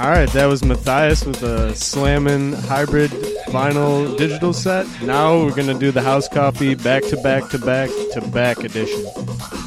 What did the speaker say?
All right, that was Matthias with a Slammin' hybrid vinyl digital set. Now we're going to do the House Coffee back to back to back to back edition.